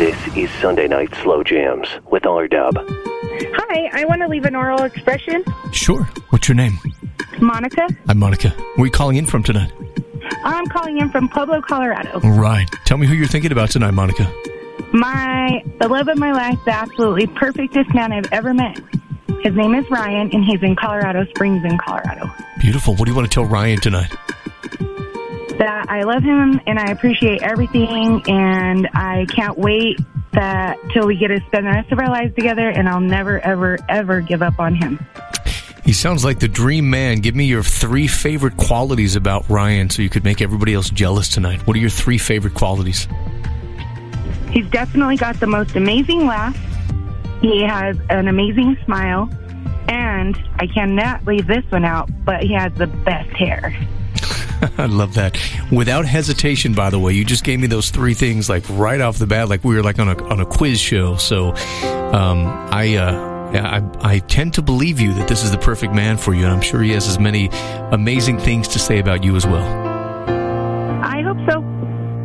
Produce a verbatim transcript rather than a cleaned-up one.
This is Sunday Night Slow Jams with R-Dub. Hi, I want to leave an oral expression. Sure. What's your name? Monica. I'm Monica. Where are you calling in from tonight? I'm calling in from Pueblo, Colorado. All right. Tell me who you're thinking about tonight, Monica. My, the love of my life, the absolutely perfectest man I've ever met. His name is Ryan, and he's in Colorado Springs in Colorado. Beautiful. What do you want to tell Ryan tonight? That I love him, and I appreciate everything, and I can't wait that till we get to spend the rest of our lives together, and I'll never, ever, ever give up on him. He sounds like the dream man. Give me your three favorite qualities about Ryan so you could make everybody else jealous tonight. What are your three favorite qualities? He's definitely got the most amazing laugh. He has an amazing smile. And I cannot leave this one out, but he has the best hair. I love that. Without hesitation, by the way, you just gave me those three things like right off the bat, like we were like on a on a quiz show. So um, I, uh, I I tend to believe you that this is the perfect man for you, and I'm sure he has as many amazing things to say about you as well. I hope so.